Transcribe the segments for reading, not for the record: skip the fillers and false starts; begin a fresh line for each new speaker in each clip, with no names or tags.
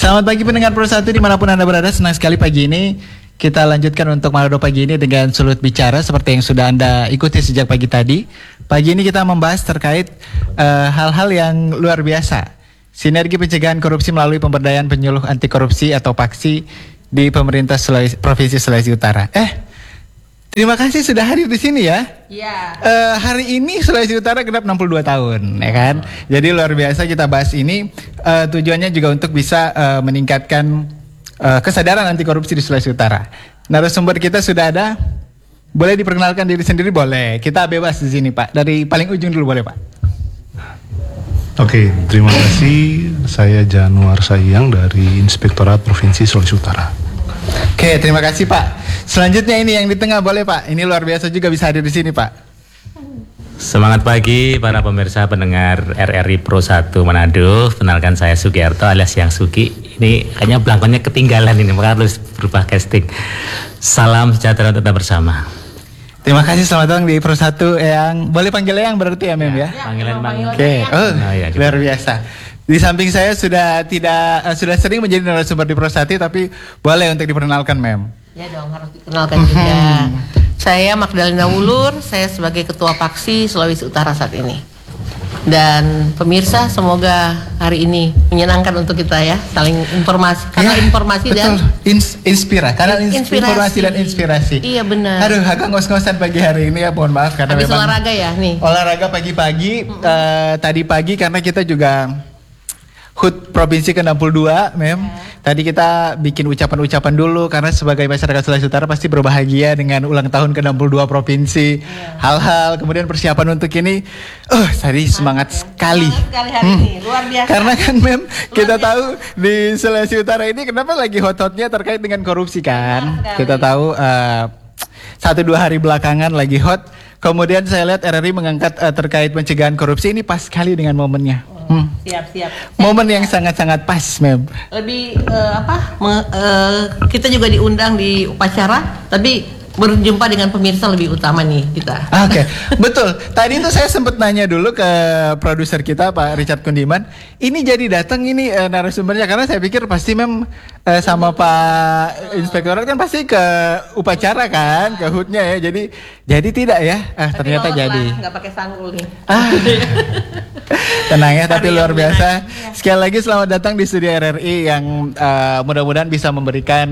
Selamat pagi pendengar Pro 1 dimanapun Anda berada. Senang sekali pagi ini kita lanjutkan untuk Manado pagi ini dengan Sulut Bicara seperti yang sudah Anda ikuti sejak pagi tadi. Pagi ini kita membahas terkait hal-hal yang luar biasa. Sinergi pencegahan korupsi melalui pemberdayaan penyuluh anti korupsi atau PAKSI di pemerintah Provinsi Sulawesi Utara. Terima kasih sudah hadir di sini ya.
Iya.
Hari ini Sulawesi Utara genap 62 tahun, ya kan? Jadi luar biasa kita bahas ini. Tujuannya juga untuk bisa meningkatkan kesadaran anti korupsi di Sulawesi Utara. Narasumber kita sudah ada. Boleh diperkenalkan diri sendiri? Boleh. Kita bebas di sini, Pak. Dari paling ujung dulu boleh, Pak.
Oke, terima kasih. Saya Januar Sayang dari Inspektorat Provinsi Sulawesi Utara.
Oke, terima kasih Pak. Selanjutnya ini yang di tengah boleh Pak. Ini luar biasa juga bisa hadir di sini Pak.
Semangat pagi para pemirsa pendengar RRI Pro 1 Manado. Kenalkan saya Sugiyarto alias Yang Sugi. Ini kayaknya belangkonnya ketinggalan ini, maka harus berubah casting. Salam sejahtera untuk kita bersama.
Terima kasih, selamat datang di Pro 1 yang boleh panggil yang berarti ya Mem ya.
Panggilan Bang.
Oke, luar biasa. Di samping saya sudah sering menjadi narasumber di Pro 1, tapi boleh untuk diperkenalkan Mem.
Ya dong, harus dikenalkan juga. Saya Magdalena Wulur, saya sebagai Ketua PAKSI Sulawesi Utara saat ini. Dan pemirsa, semoga hari ini menyenangkan untuk kita ya, saling informasi, karena informasi
betul.
dan
informasi dan inspirasi.
Iya benar.
Aduh, agak ngos-ngosan pagi hari ini ya, mohon maaf karena
habis
memang
olahraga ya nih.
Olahraga pagi-pagi, tadi pagi karena kita juga HUT Provinsi ke-62, Mem. Tadi kita bikin ucapan-ucapan dulu karena sebagai masyarakat Sulawesi Utara pasti berbahagia dengan ulang tahun ke-62 provinsi. Hal-hal kemudian persiapan untuk ini tadi semangat sekali.
Semangat sekali hari ini, luar biasa.
Karena kan Mem, kita tahu di Sulawesi Utara ini kenapa lagi hot-hotnya terkait dengan korupsi kan. Kita tahu 1-2 hari belakangan lagi hot. Kemudian saya lihat RRI mengangkat terkait pencegahan korupsi, ini pas sekali dengan momennya.
Siap.
Momen yang sangat-sangat pas, Mem.
Lebih kita juga diundang di upacara, tapi berjumpa dengan pemirsa lebih utama nih kita.
Oke, betul. Tadi itu saya sempat nanya dulu ke produser kita Pak Richard Kundiman. Ini jadi datang ini narasumbernya karena saya pikir pasti sama Pak Inspektorat kan pasti ke upacara kan, ke HUT-nya ya. Jadi tidak ya. Ternyata jadi.
Nggak pakai sanggul nih.
Tenang ya, tapi luar biasa. Sekali lagi selamat datang di studio RRI yang mudah-mudahan bisa memberikan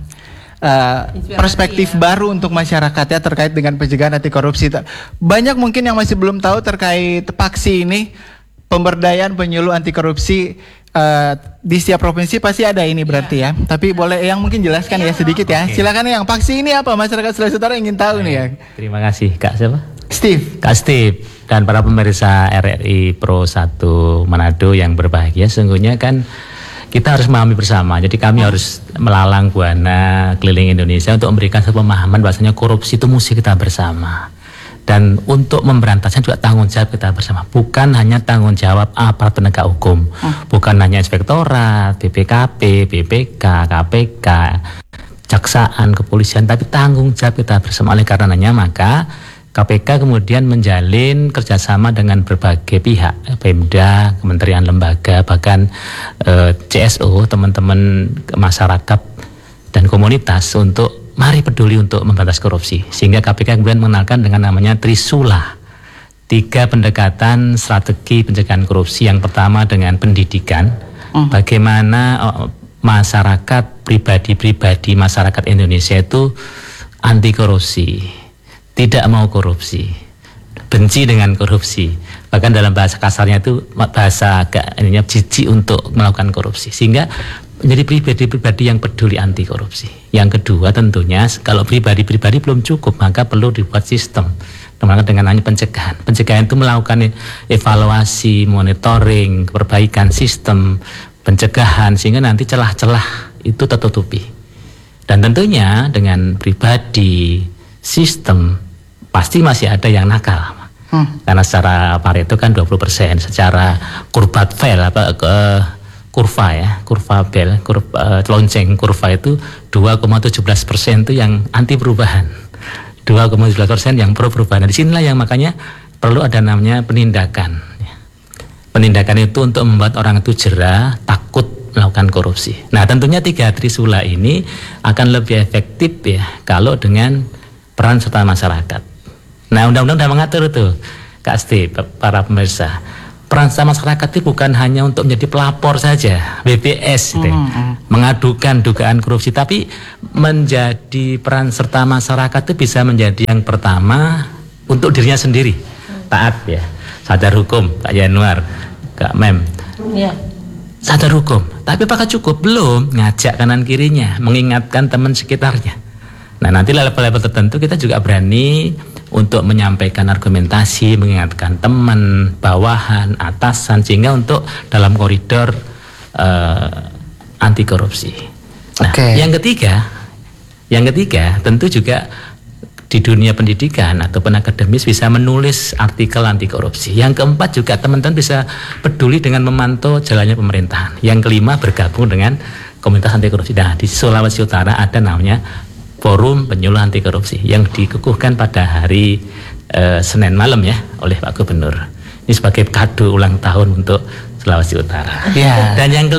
perspektif baru untuk masyarakat ya terkait dengan pencegahan anti korupsi. Banyak mungkin yang masih belum tahu terkait PAKSI ini, pemberdayaan penyuluh anti korupsi di setiap provinsi pasti ada ini berarti ya. Tapi boleh yang mungkin jelaskan ya sedikit ya. Silakan yang PAKSI ini apa, masyarakat Sulawesi Utara ingin tahu nih ya.
Terima kasih Kak siapa?
Steve.
Kak Steve dan para pemirsa RRI Pro 1 Manado yang berbahagia. Sesungguhnya kan kita harus memahami bersama. Jadi kami harus melalang buana keliling Indonesia untuk memberikan satu pemahaman bahwasanya korupsi itu musuh kita bersama. Dan untuk memberantasnya juga tanggung jawab kita bersama. Bukan hanya tanggung jawab aparat penegak hukum. Bukan hanya inspektorat, BPKP, BPK, KPK, Kejaksaan, kepolisian, tapi tanggung jawab kita bersama. Oleh karenanya maka KPK kemudian menjalin kerjasama dengan berbagai pihak, Pemda, kementerian lembaga, bahkan CSO, teman-teman masyarakat dan komunitas untuk mari peduli untuk memberantas korupsi. Sehingga KPK kemudian mengenalkan dengan namanya Trisula. 3 pendekatan strategi pencegahan korupsi. Yang pertama dengan pendidikan, bagaimana masyarakat, pribadi-pribadi masyarakat Indonesia itu anti korupsi. Tidak mau korupsi, benci dengan korupsi, bahkan dalam bahasa kasarnya itu bahasa agak jijik untuk melakukan korupsi, sehingga menjadi pribadi-pribadi yang peduli anti korupsi. Yang kedua tentunya kalau pribadi-pribadi belum cukup, maka perlu dibuat sistem dengan hanya pencegahan. Pencegahan itu melakukan evaluasi, monitoring, perbaikan sistem pencegahan sehingga nanti celah-celah itu tertutupi. Dan tentunya dengan pribadi, sistem pasti masih ada yang nakal. Karena secara Pareto kan 20%, secara kurva Bell lonceng kurva itu 2,17% itu yang anti perubahan, 2,17% yang pro perubahan. Di sinilah yang makanya perlu ada namanya penindakan. Penindakan itu untuk membuat orang itu jera, takut melakukan korupsi. Nah, tentunya 3 trisula ini akan lebih efektif ya kalau dengan peran serta masyarakat. Nah, undang-undang sudah mengatur itu, Kak Asti, para pemirsa. Peran serta masyarakat itu bukan hanya untuk menjadi pelapor saja, BPS gitu, mengadukan dugaan korupsi, tapi menjadi peran serta masyarakat itu bisa menjadi yang pertama untuk dirinya sendiri, taat ya, sadar hukum, Kak Januar, Kak Mem.
Ya.
Sadar hukum, tapi apakah cukup? Belum. Ngajak kanan kirinya, mengingatkan teman sekitarnya. Nah, nanti level-level tertentu kita juga berani untuk menyampaikan argumentasi, mengingatkan teman, bawahan, atasan, sehingga untuk dalam koridor anti korupsi. Nah,
Oke.
yang ketiga tentu juga di dunia pendidikan ataupun akademis bisa menulis artikel anti korupsi. Yang keempat juga teman-teman bisa peduli dengan memantau jalannya pemerintahan. Yang kelima bergabung dengan komunitas anti korupsi. Nah, di Sulawesi Utara ada namanya Forum Penyuluh Anti Korupsi yang dikukuhkan pada hari Senin malam ya oleh Pak Gubernur. Ini sebagai kado ulang tahun untuk Sulawesi Utara.
Ya.
Dan yang